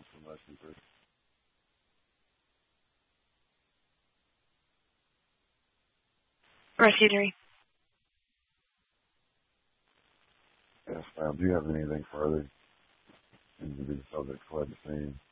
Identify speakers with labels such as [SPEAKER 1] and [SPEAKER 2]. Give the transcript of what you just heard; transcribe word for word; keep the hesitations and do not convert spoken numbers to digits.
[SPEAKER 1] so much. And for
[SPEAKER 2] Rescue three.
[SPEAKER 1] yes, ma'am. Do you have anything further? Seems to be the subject fled the scene.